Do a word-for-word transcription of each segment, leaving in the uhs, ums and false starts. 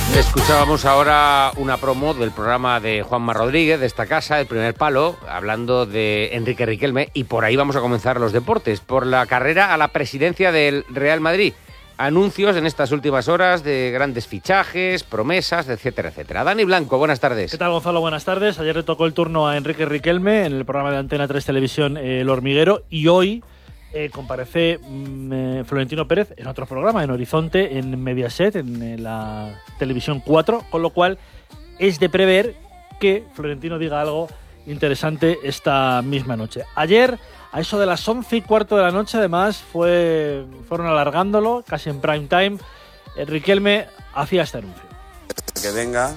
Escuchábamos ahora una promo del programa de Juanma Rodríguez, de esta casa, El Primer Palo, hablando de Enrique Riquelme, y por ahí vamos a comenzar los deportes, por la carrera a la presidencia del Real Madrid. Anuncios en estas últimas horas de grandes fichajes, promesas, etcétera, etcétera. Dani Blanco, buenas tardes. ¿Qué tal, Gonzalo? Buenas tardes. Ayer le tocó el turno a Enrique Riquelme en el programa de Antena tres Televisión eh, El Hormiguero, y hoy eh, comparece mm, Florentino Pérez en otro programa, en Horizonte, en Mediaset, en, en la Televisión cuatro, con lo cual es de prever que Florentino diga algo interesante esta misma noche. Ayer, a eso de las once y cuarto de la noche, además, fue, fueron alargándolo, casi en prime time. eh, Riquelme hacía este anuncio. Que venga.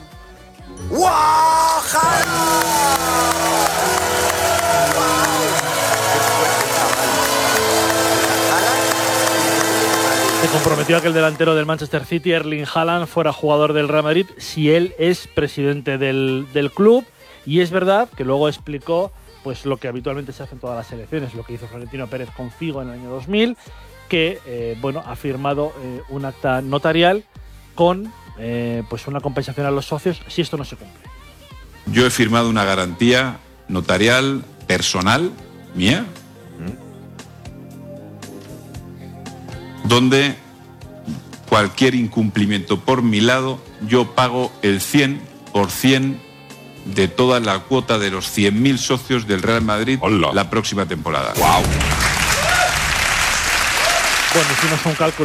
Se comprometió a que el delantero del Manchester City, Erling Haaland, fuera jugador del Real Madrid si él es presidente del, del club. Y es verdad que luego explicó pues lo que habitualmente se hace en todas las selecciones, lo que hizo Florentino Pérez con Figo en el año dos mil, que eh, bueno, ha firmado eh, un acta notarial con eh, pues una compensación a los socios si esto no se cumple. Yo he firmado una garantía notarial personal mía, donde cualquier incumplimiento por mi lado yo pago el cien por ciento de toda la cuota de los cien mil socios del Real Madrid. Hola. La próxima temporada. ¡Wow! Bueno, hicimos un cálculo